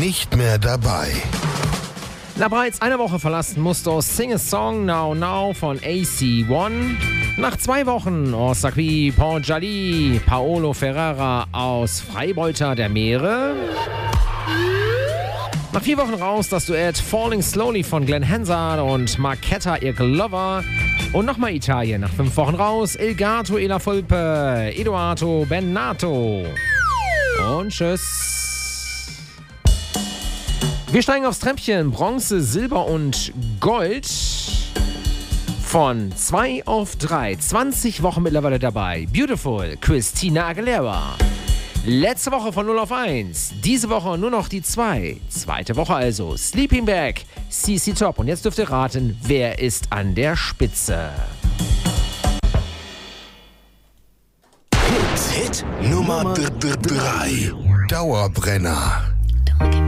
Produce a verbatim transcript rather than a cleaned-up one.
nicht mehr dabei. Nach bereits einer Woche verlassen musste Sing a Song Now Now von A C one. Nach zwei Wochen aus Circuit Pont-Jali Paolo Ferrara aus Freibeuter der Meere. Nach vier Wochen raus das Duett Falling Slowly von Glenn Hansard und Marketta ihr Glover. Und nochmal Italien. Nach fünf Wochen raus Il Gato e la Volpe, Edoardo Bennato. Und tschüss. Wir steigen aufs Treppchen. Bronze, Silber und Gold. Von zwei auf drei. zwanzig Wochen mittlerweile dabei. Beautiful, Christina Aguilera. Letzte Woche von null auf eins. Diese Woche nur noch die zwei. Zweite Woche also. Sleeping Bag, C C Top. Und jetzt dürft ihr raten, wer ist an der Spitze. Hit, Hit Nummer drei. Dauerbrenner.